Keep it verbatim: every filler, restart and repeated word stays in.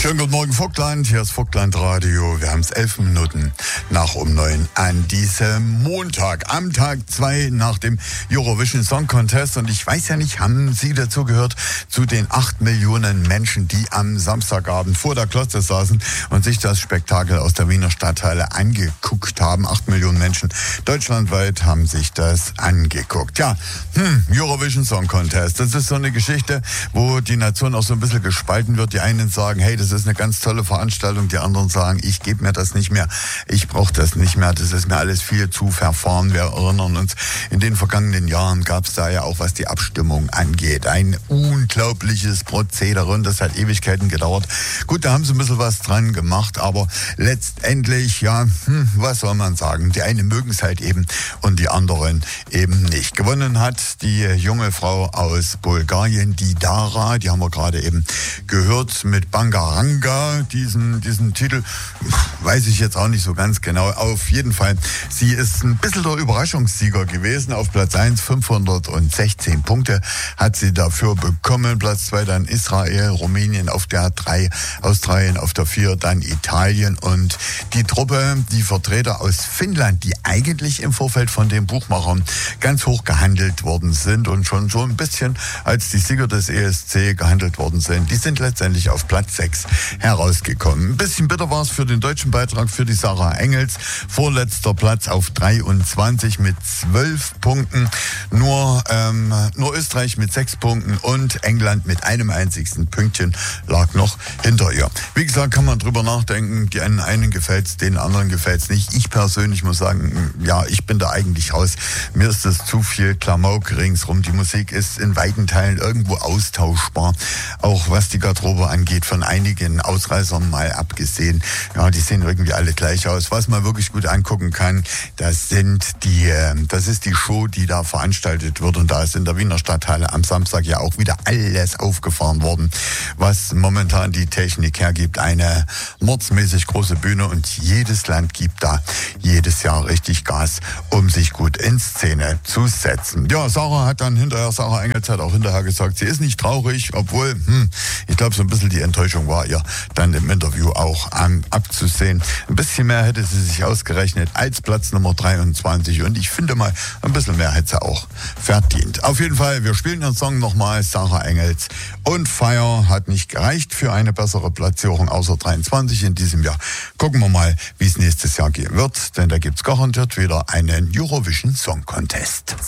Schönen guten Morgen, Vogtland. Hier ist Vogtland Radio. Wir haben es elf Minuten nach um neun an diesem Montag, am Tag zwei nach dem Eurovision Song Contest. Und ich weiß ja nicht, haben Sie dazu gehört, zu den acht Millionen Menschen, die am Samstagabend vor der Klotze saßen und sich das Spektakel aus der Wiener Stadthalle angeguckt haben. Acht Millionen Menschen deutschlandweit haben sich das angeguckt. Ja, hm, Eurovision Song Contest. Das ist so eine Geschichte, wo die Nation auch so ein bisschen gespalten wird. Die einen sagen, hey, das ist eine ganz tolle Veranstaltung. Die anderen sagen, ich gebe mir das nicht mehr. Ich brauche das nicht mehr. Das ist mir alles viel zu verfahren. Wir erinnern uns, in den vergangenen Jahren gab es da ja auch, was die Abstimmung angeht, ein unglaubliches Prozedere und das hat Ewigkeiten gedauert. Gut, da haben sie ein bisschen was dran gemacht, aber letztendlich, ja, hm, was soll man sagen? Die einen mögen es halt eben und die anderen eben nicht. Gewonnen hat die junge Frau aus Bulgarien, die Dara, die haben wir gerade eben gehört, mit Bangaranga, diesen, diesen Titel, weiß ich jetzt auch nicht so ganz genau. Auf jeden Fall, sie ist ein bisschen der Überraschungssieger gewesen. Auf Platz eins, fünfhundertsechzehn Punkte hat sie dafür bekommen. Platz zwei dann Israel, Rumänien auf der drei, Australien auf der vier, dann Italien und die Truppe, die Vertreter aus Finnland, die eigentlich im Vorfeld von den Buchmachern ganz hoch gehandelt worden sind und schon so ein bisschen als die Sieger des E S C gehandelt worden sind, die sind letztendlich auf Platz sechs herausgekommen. Ein bisschen bitter war es für den deutschen Beitrag, für die Sarah Engels. Vorletzter Platz auf dreiundzwanzig mit zwölf Punkten. Nur, ähm, nur Österreich mit sechs Punkten und England mit einem einzigsten Pünktchen lag noch hinter ihr. Wie gesagt, kann man drüber nachdenken. Die einen, einen gefällt's, den anderen gefällt's nicht. Ich persönlich muss sagen, ja, ich bin da eigentlich raus. Mir ist das zu viel Klamauk ringsrum. Die Musik ist in weiten Teilen irgendwo austauschbar. Auch was die Garderobe angeht, von einigen Ausreißern mal abgesehen. Ja, die sehen irgendwie alle gleich aus. Was man wirklich gut angucken kann, das sind die, das ist die Show, die da veranstaltet wird. Und da ist in der Wiener Stadthalle am Samstag ja auch wieder alles aufgefahren worden, was momentan die Technik hergibt. Eine mordsmäßig große Bühne und jedes Land gibt da jedes Jahr richtig Gas, um sich gut in Szene zu setzen. Ja, Sarah hat dann hinterher, Sarah Engels hat auch hinterher gesagt, sie ist nicht traurig, obwohl, hm, ich glaube, so ein bisschen die Enttäuschung war ihr dann im Interview auch ähm, abzusehen. Ein bisschen mehr hätte sie sich ausgerechnet als Platz Nummer dreiundzwanzig und ich finde mal, ein bisschen mehr hätte sie auch verdient. Auf jeden Fall, wir spielen den Song nochmal, Sarah Engels und Fire hat nicht gereicht für eine bessere Platzierung außer dreiundzwanzig in diesem Jahr. Gucken wir mal, wie es nächstes Jahr gehen wird, denn da gibt's garantiert wieder einen Eurovision Song Contest.